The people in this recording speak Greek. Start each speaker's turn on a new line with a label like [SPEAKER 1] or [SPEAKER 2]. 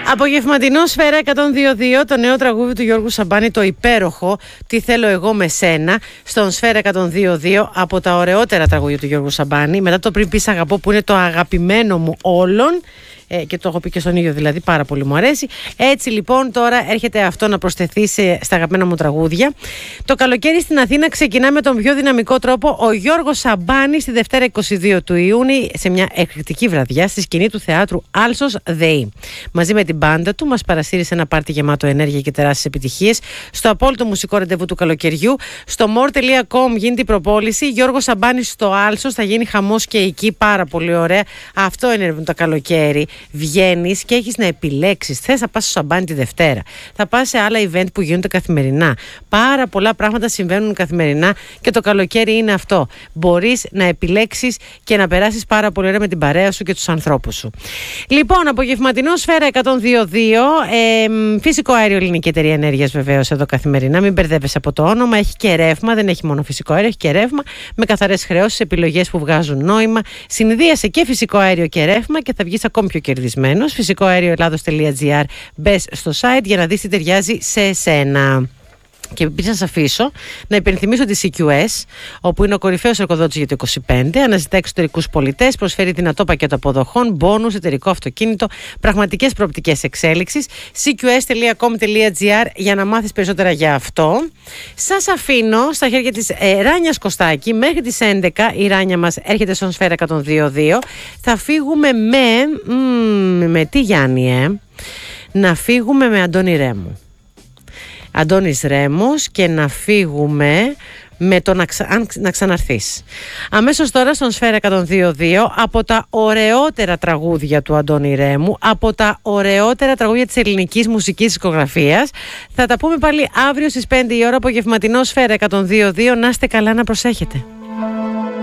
[SPEAKER 1] Απογευματινό Σφαίρα 102.2, το νέο τραγούδι του Γιώργου Σαμπάνη, το υπέροχο «Τι θέλω εγώ με σένα», στον Σφαίρα 102.2, από τα ωραιότερα τραγούδια του Γιώργου Σαμπάνη. Μετά το «Πριν πεις αγαπώ», που είναι το αγαπημένο μου όλων, και το έχω πει και στον ίδιο, δηλαδή πάρα πολύ μου αρέσει. Έτσι λοιπόν τώρα έρχεται αυτό να προσθεθεί στα αγαπημένα μου τραγούδια. Το καλοκαίρι στην Αθήνα ξεκινά με τον πιο δυναμικό τρόπο ο Γιώργος Σαμπάνης στη Δευτέρα 22 του Ιούνιου, σε μια εκρηκτική βραδιά στη σκηνή του θεάτρου Άλσος ΔΕΗ. Μαζί με την μπάντα του μας παρασύρει ένα πάρτι γεμάτο ενέργεια και τεράστιες επιτυχίες. Στο απόλυτο μουσικό ραντεβού του καλοκαιριού. Στο more.com γίνεται η προπόληση. Γιώργος Σαμπάνης στο Άλσος, θα γίνει χαμός και εκεί, πάρα πολύ ωραία. Αυτό είναι το καλοκαίρι. Βγαίνεις και έχεις να επιλέξεις. Θες να πας στο Σαμπάνι τη Δευτέρα, θα πας σε άλλα event που γίνονται καθημερινά. Πάρα πολλά πράγματα συμβαίνουν καθημερινά και το καλοκαίρι είναι αυτό. Μπορείς να επιλέξεις και να περάσεις πάρα πολύ ωραία με την παρέα σου και τους ανθρώπους σου. Λοιπόν, απογευματινό Σφαίρα 102.2, φυσικό αέριο, Ελληνική Εταιρεία Ενέργειας βεβαίως εδώ καθημερινά. Μην μπερδεύεσαι από το όνομα. Έχει και ρεύμα, δεν έχει μόνο φυσικό αέριο, έχει και ρεύμα με καθαρές χρεώσεις, επιλογές που βγάζουν νόημα. Συνδύασε και φυσικό αέριο και ρεύμα και θα βγεις ακόμη πιο κερδισμένος. Φυσικό αέριο Ελλάδος.gr, μπες στο site για να δεις τι ταιριάζει σε εσένα. Και επίσης να σας αφήσω να υπενθυμίσω τη CQS, όπου είναι ο κορυφαίος εργοδότης για το 25, αναζητά εξωτερικούς πολιτές, προσφέρει δυνατό πακέτο αποδοχών, μπόνους, εταιρικό αυτοκίνητο, πραγματικές προοπτικές εξέλιξης. CQS.com.gr για να μάθεις περισσότερα για αυτό. Σας αφήνω στα χέρια της Ράνιας Κωστάκη. Μέχρι τις 11 η Ράνια μας έρχεται στον Σφαίρα 102.2. Θα φύγουμε με τι, Γιάννη, να φύγουμε με Αντώνη Ρέμου. Αντώνης Ρέμος, και να φύγουμε με το να ξαναρθείς. Αμέσως τώρα στον Σφαίρα 102.2, από τα ωραιότερα τραγούδια του Αντώνη Ρέμου, από τα ωραιότερα τραγούδια της ελληνικής μουσικής δισκογραφίας. Θα τα πούμε πάλι αύριο στις 5 η ώρα, απογευματινό Σφαίρα 102.2. Να είστε καλά, να προσέχετε.